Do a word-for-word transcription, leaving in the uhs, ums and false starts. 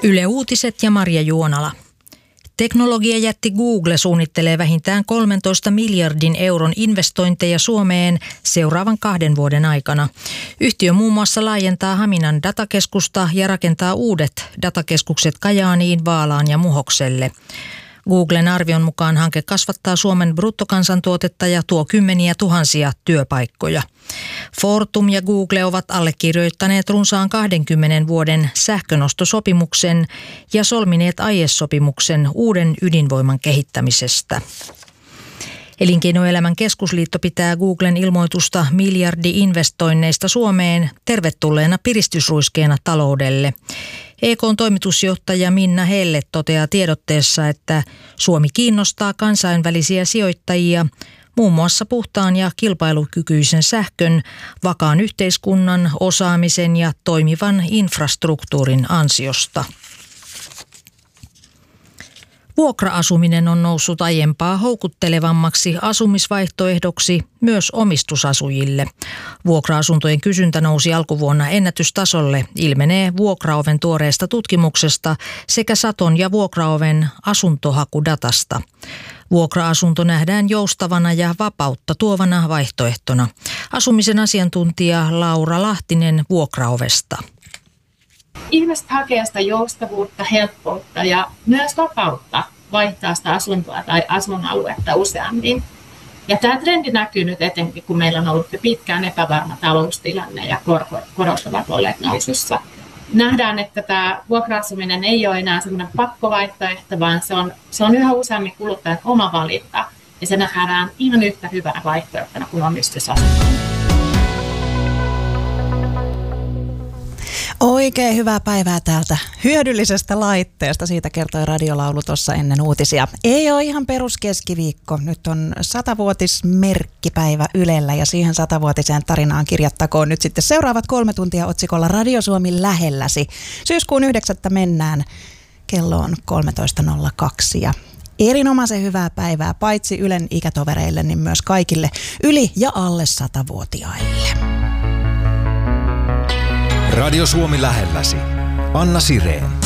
Yle Uutiset ja Marja Juonala. Teknologiajätti Google suunnittelee vähintään kolmentoista miljardin euron investointeja Suomeen seuraavan kahden vuoden aikana. Yhtiö muun muassa laajentaa Haminan datakeskusta ja rakentaa uudet datakeskukset Kajaaniin, Vaalaan ja Muhokselle. Googlen arvion mukaan hanke kasvattaa Suomen bruttokansantuotetta ja tuo kymmeniä tuhansia työpaikkoja. Fortum ja Google ovat allekirjoittaneet runsaan kahdenkymmenen vuoden sähkönostosopimuksen ja solmineet aiesopimuksen uuden ydinvoiman kehittämisestä. Elinkeinoelämän keskusliitto pitää Googlen ilmoitusta miljardi-investoinneista Suomeen tervetulleena piristysruiskeena taloudelle. E K:n toimitusjohtaja Minna Helle toteaa tiedotteessa, että Suomi kiinnostaa kansainvälisiä sijoittajia muun muassa puhtaan ja kilpailukykyisen sähkön, vakaan yhteiskunnan, osaamisen ja toimivan infrastruktuurin ansiosta. Vuokra-asuminen on noussut aiempaa houkuttelevammaksi asumisvaihtoehdoksi myös omistusasujille. Vuokra-asuntojen kysyntä nousi alkuvuonna ennätystasolle, ilmenee Vuokraoven tuoreesta tutkimuksesta sekä Saton ja Vuokraoven asuntohakudatasta. Vuokra-asunto nähdään joustavana ja vapautta tuovana vaihtoehtona. Asumisen asiantuntija Laura Lahtinen Vuokraovesta. Ihmiset hakee sitä joustavuutta, helppoutta ja myös vapautta vaihtaa sitä asuntoa tai asuinaluetta useammin. Ja tämä trendi näkyy nyt etenkin, kun meillä on ollut pitkään epävarma taloustilanne ja korot ovat olleet nousussa. Nähdään, että tämä vuokra-asuminen ei ole enää sellainen pakkovaihtoehto, vaan se on, se on yhä useammin kuluttajan oma valinta. Ja se nähdään ihan yhtä hyvänä vaihtoehtona kuin omistusasunto. Oikein hyvää päivää täältä hyödyllisestä laitteesta. Siitä kertoi radiolaulu tuossa ennen uutisia. Ei ole ihan peruskeskiviikko. Nyt on satavuotismerkkipäivä Ylellä ja siihen satavuotiseen tarinaan kirjattakoon nyt sitten seuraavat kolme tuntia otsikolla Radio Suomi lähelläsi. Syyskuun yhdeksättä mennään. Kello on kolmetoista nolla kaksi ja erinomaisen hyvää päivää paitsi Ylen ikätovereille, niin myös kaikille yli- ja alle satavuotiaille. Radio Suomi lähelläsi. Anna Sireen.